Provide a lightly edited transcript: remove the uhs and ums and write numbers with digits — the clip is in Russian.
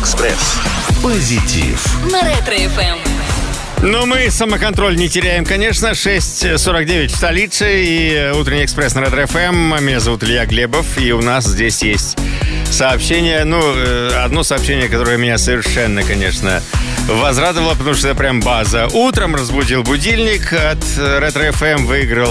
экспресс. Позитив. На Ретро-ФМ. Но мы самоконтроль не теряем, конечно. 6:49 в столице и утренний экспресс на Ретро-ФМ. Меня зовут Илья Глебов, и у нас здесь есть сообщение. Одно сообщение, которое меня совершенно, конечно, возрадовало, потому что это прям база. Утром разбудил будильник от Ретро-ФМ, выиграл